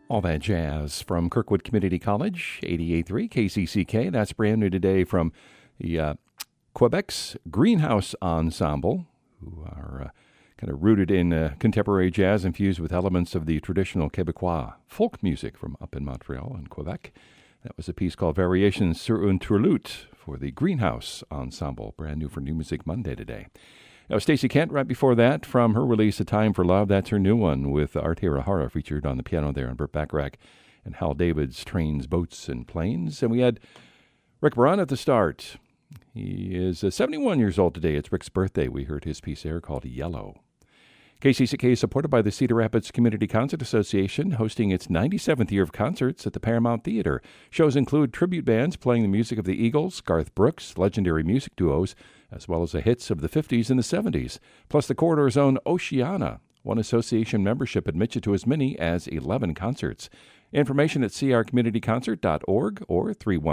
All that jazz from Kirkwood Community College, 88.3 KCCK. That's brand new today from the Quebec's Greenhouse Ensemble, who are kind of rooted in contemporary jazz infused with elements of the traditional Quebecois folk music from up in Montreal and Quebec. That was a piece called Variations sur un Turlute for the Greenhouse Ensemble, brand new for New Music Monday today. Now, Stacey Kent, right before that, from her release, A Time for Love, that's her new one with Art Hirahara featured on the piano there, and Burt Bacharach and Hal David's Trains, Boats, and Planes. And we had Rick Braun at the start. He is 71 years old today. It's Rick's birthday. We heard his piece there called Yellow. KCCK is supported by the Cedar Rapids Community Concert Association, hosting its 97th year of concerts at the Paramount Theater. Shows include tribute bands playing the music of the Eagles, Garth Brooks, legendary music duos, as well as the hits of the 50s and the 70s, plus the corridor's own Oceana. One association membership admits you to as many as 11 concerts. Information at crcommunityconcert.org or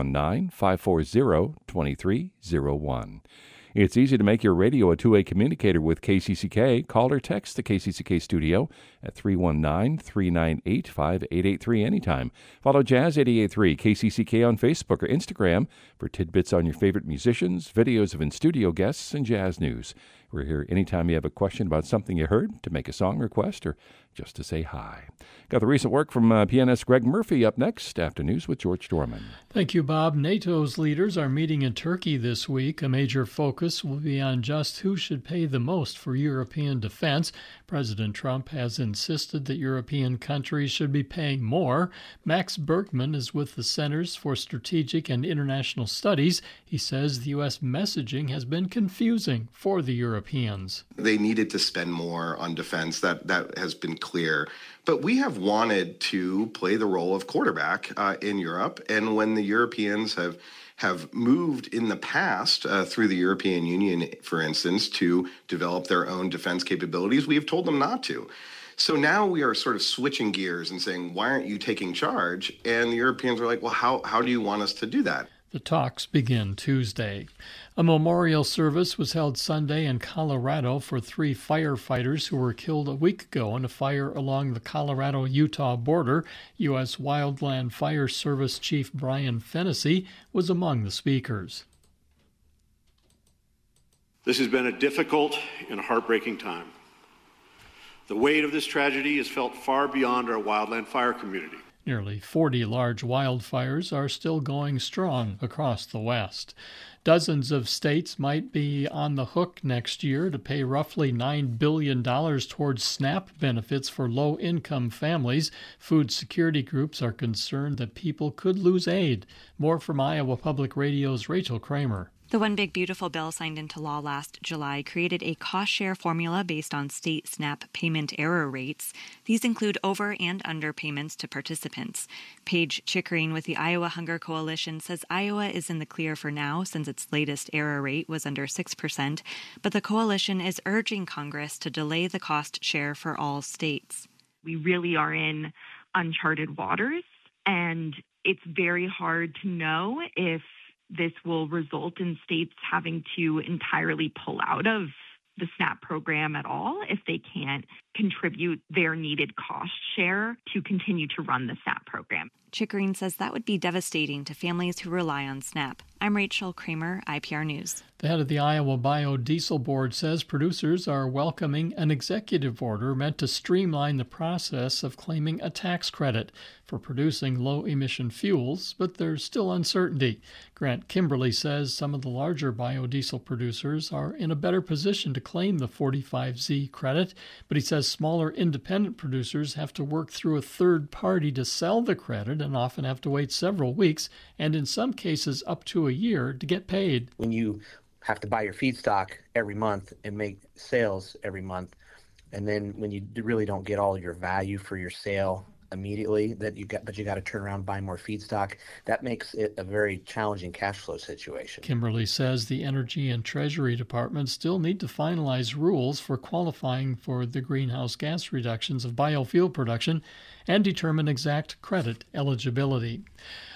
319-540-2301. It's easy to make your radio a two-way communicator with KCCK. Call or text the KCCK studio at 319-398-5883 anytime. Follow Jazz 88.3 KCCK on Facebook or Instagram for tidbits on your favorite musicians, videos of in-studio guests, and jazz news. We're here anytime you have a question about something you heard, to make a song request, or just to say hi. Got the recent work from pianist Greg Murphy up next after news with George Dorman. Thank you, Bob. NATO's leaders are meeting in Turkey this week. A major focus will be on just who should pay the most for European defense. President Trump has insisted that European countries should be paying more. Max Bergman is with the Centers for Strategic and International Studies. He says the U.S. messaging has been confusing for the Europeans. They needed to spend more on defense. That has been clear. But we have wanted to play the role of quarterback in Europe. And when the Europeans have moved in the past through the European Union, for instance, to develop their own defense capabilities, we have told them not to. So now we are sort of switching gears and saying, why aren't you taking charge? And the Europeans are like, well, how do you want us to do that? The talks begin Tuesday. A memorial service was held Sunday in Colorado for 3 firefighters who were killed a week ago in a fire along the Colorado-Utah border. U.S. Wildland Fire Service Chief Brian Fennessy was among the speakers. This has been a difficult and heartbreaking time. The weight of this tragedy is felt far beyond our wildland fire community. Nearly 40 large wildfires are still going strong across the West. Dozens of states might be on the hook next year to pay roughly $9 billion towards SNAP benefits for low-income families. Food security groups are concerned that people could lose aid. More from Iowa Public Radio's Rachel Kramer. The One Big Beautiful bill signed into law last July created a cost-share formula based on state SNAP payment error rates. These include over- and underpayments to participants. Paige Chickering with the Iowa Hunger Coalition says Iowa is in the clear for now since its latest error rate was under 6%, but the coalition is urging Congress to delay the cost share for all states. We really are in uncharted waters, and it's very hard to know if this will result in states having to entirely pull out of the SNAP program at all if they can't contribute their needed cost share to continue to run the SNAP program. Chickering says that would be devastating to families who rely on SNAP. I'm Rachel Kramer, IPR News. The head of the Iowa Biodiesel Board says producers are welcoming an executive order meant to streamline the process of claiming a tax credit for producing low-emission fuels, but there's still uncertainty. Grant Kimberly says some of the larger biodiesel producers are in a better position to claim the 45Z credit, but he says smaller independent producers have to work through a third party to sell the credit and often have to wait several weeks and in some cases up to a year to get paid. When you have to buy your feedstock every month and make sales every month, and then when you really don't get all your value for your sale immediately, but you got to turn around and buy more feedstock, that makes it a very challenging cash flow situation. Kimberly says the Energy and Treasury Departments still need to finalize rules for qualifying for the greenhouse gas reductions of biofuel production and determine exact credit eligibility.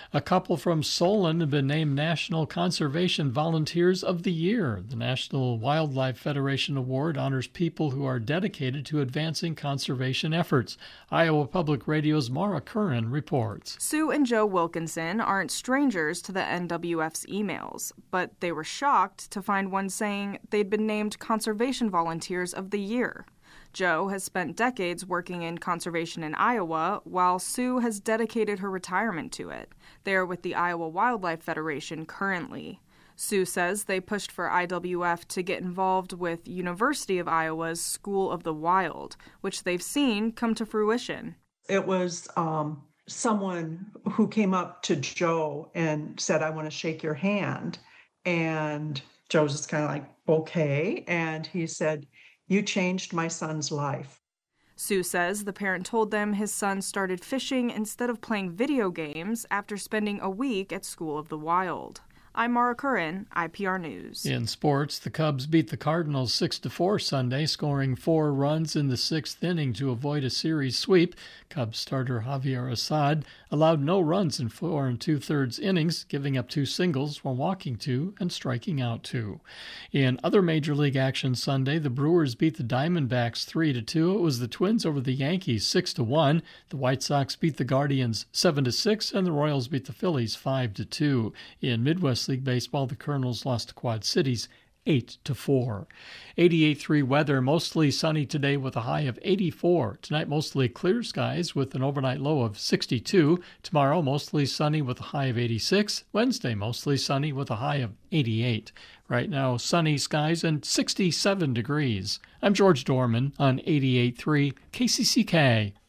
A couple from Solon have been named National Conservation Volunteers of the Year. The National Wildlife Federation Award honors people who are dedicated to advancing conservation efforts. Iowa Public Radio's Mara Curran reports. Sue and Joe Wilkinson aren't strangers to the NWF's emails, but they were shocked to find one saying they'd been named Conservation Volunteers of the Year. Joe has spent decades working in conservation in Iowa, while Sue has dedicated her retirement to it. They are with the Iowa Wildlife Federation currently. Sue says they pushed for IWF to get involved with University of Iowa's School of the Wild, which they've seen come to fruition. It was someone who came up to Joe and said, "I want to shake your hand." And Joe was just kind of like, okay. And he said, "You changed my son's life." Sue says the parent told them his son started fishing instead of playing video games after spending a week at School of the Wild. I'm Mara Curran, IPR News. In sports, the Cubs beat the Cardinals 6-4 Sunday, scoring 4 runs in the 6th inning to avoid a series sweep. Cubs starter Javier Assad allowed no runs in 4 2/3 innings, giving up 2 singles while walking 2 and striking out 2. In other Major League action Sunday, the Brewers beat the Diamondbacks 3-2. It was the Twins over the Yankees 6-1. The White Sox beat the Guardians 7-6, and the Royals beat the Phillies 5-2. In Midwest League Baseball, the Colonels lost to Quad Cities 8-4. 88.3 weather, mostly sunny today with a high of 84. Tonight, mostly clear skies with an overnight low of 62. Tomorrow, mostly sunny with a high of 86. Wednesday, mostly sunny with a high of 88. Right now, sunny skies and 67 degrees. I'm George Dorman on 88.3 KCCK.